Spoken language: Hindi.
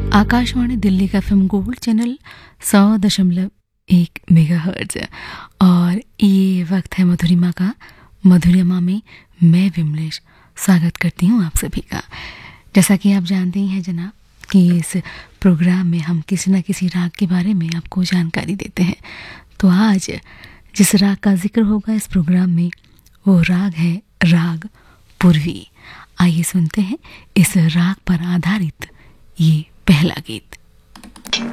आकाशवाणी दिल्ली का एफएम गोल्ड चैनल 100.1 मेगाहर्ट्ज और ये वक्त है मधुरिमा का। मधुरिमा में मैं विमलेश स्वागत करती हूँ आप सभी का। जैसा कि आप जानते ही हैं जनाब कि इस प्रोग्राम में हम किसी न किसी राग के बारे में आपको जानकारी देते हैं। तो आज जिस राग का जिक्र होगा इस प्रोग्राम में वो राग है राग पूर्वी। आइए सुनते हैं इस राग पर आधारित ये पहला गीत।